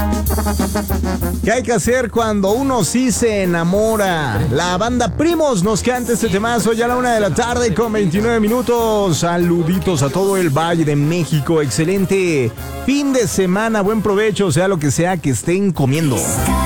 ¿Qué hay que hacer cuando uno sí se enamora? La banda Primos nos canta este temazo ya a la 1:00 con 29 minutos. Saluditos a todo el Valle de México. Excelente fin de semana, buen provecho, sea lo que sea que estén comiendo.